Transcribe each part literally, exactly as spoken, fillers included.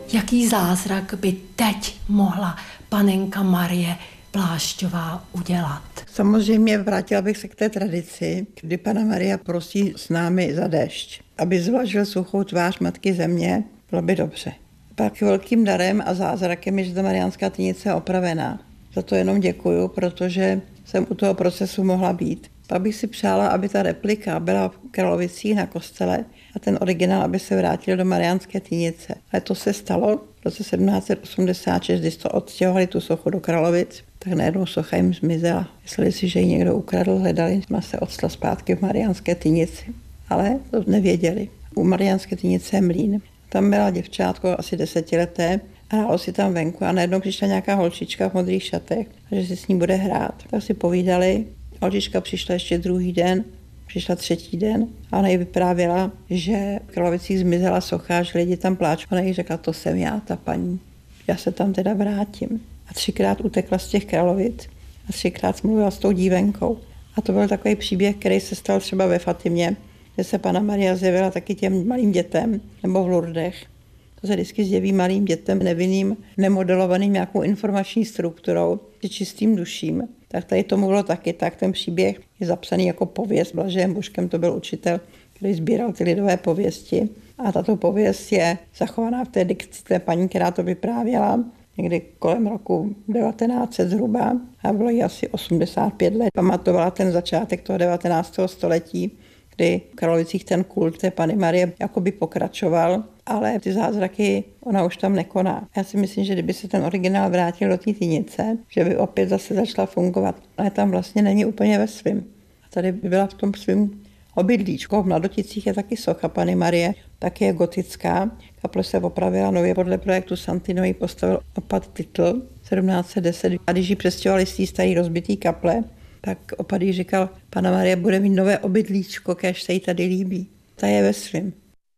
Jaký zázrak by teď mohla panenka Marie Plášťová udělat? Samozřejmě vrátila bych se k té tradici, kdy Panna Maria prosí s námi za déšť, aby zvlažil suchou tvář Matky Země, bylo by dobře. Pak velkým darem a zázrakem je, že ta Mariánská Tynice je opravená. Za to jenom děkuju, protože jsem u toho procesu mohla být. Pak bych si přála, aby ta replika byla v Kralovicích na kostele a ten originál, aby se vrátil do Mariánské Tynice. Ale to se stalo v roce sedmnáct set osmdesát šest, když to odstěhovali tu sochu do Kralovic, tak najednou socha jim zmizela. Mysleli si, že ji někdo ukradl, hledali, ona se odstala zpátky v Mariánské Tynici. Ale to nevěděli. U Mariánské Tynice je mlýn. Tam byla děvčátko asi desetileté, hrálo si tam venku a najednou přišla nějaká holčička v modrých šatech, že si s ní bude hrát. Tak si povídali. Holčička přišla ještě druhý den, přišla třetí den a ona jí vyprávěla, že v Kralovicích zmizela socha, že lidi tam pláčou. Ona jí řekla, to jsem já, ta paní. Já se tam teda vrátím. A třikrát utekla z těch Kralovic a třikrát mluvila s tou dívenkou. A to byl takový příběh, který se stal třeba ve Fatimě, kde se Panna Maria zjevila taky těm malým dětem, nebo v Lourdech. To se vždycky zjeví malým dětem, nevinným, nemodelovaným nějakou informační strukturou, čistým duším. Tak tady to bylo taky tak. Ten příběh je zapsaný jako pověst. Blažejem Božkem to byl učitel, který sbíral ty lidové pověsti. A tato pověst je zachovaná v té dikci té paní, která to vyprávěla někdy kolem roku devatenáct set zhruba. A bylo jí asi osmdesát pět let. Pamatovala ten začátek toho devatenáctého století, kdy v Kralovicích ten kult té Panny Marie jakoby pokračoval, ale ty zázraky ona už tam nekoná. Já si myslím, že kdyby se ten originál vrátil do té Tynice, že by opět zase začala fungovat, ale tam vlastně není úplně ve svým. A tady by byla v tom svým obydlíčku. V Mladoticích je taky socha Panny Marie, taky je gotická. Kaple se opravila nově podle projektu Santino, ji postavil opat Titl sedmnáct set deset. A když ji přestěhovali z té starý rozbitý kaple, tak opat jí říkal, Panna Marie bude mít nové obydlíčko, kéž se jí tady líbí. Ta je ve svým.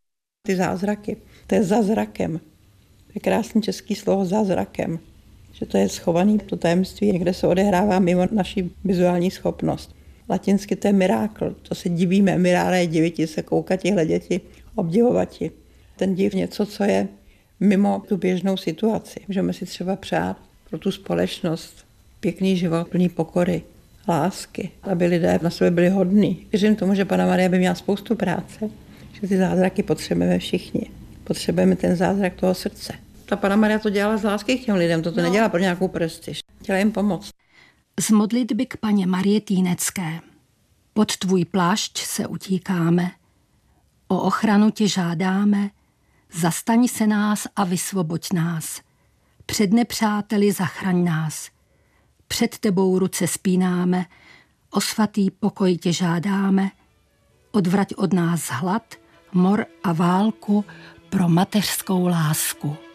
Ty zázraky, to je za zrakem. To je krásný český slovo za zrakem. Že to je schovaný, to tajemství, někde se odehrává mimo naši vizuální schopnost. Latinsky to je mirákl, to se divíme, mirare, diviti se, koukati, hleděti, obdivovati. Ten div něco, co je mimo tu běžnou situaci. Můžeme si třeba přát pro tu společnost pěkný život, plný pokory, lásky, aby lidé na sebe byli hodní. Věřím tomu, že Panna Maria by měla spoustu práce, že ty zázraky potřebujeme všichni. Potřebujeme ten zázrak toho srdce. Ta Panna Maria to dělala z lásky k těm lidem, to to no. nedělá pro nějakou prestiž. Chtěla jim pomoct. Z modlitby k Panně Marie Týnecké. Pod tvůj plášť se utíkáme, o ochranu tě žádáme, zastaň se nás a vysvoboď nás. Před nepřáteli zachraň nás. Před tebou ruce spínáme, o svatý pokoj tě žádáme, odvrať od nás hlad, mor a válku pro mateřskou lásku.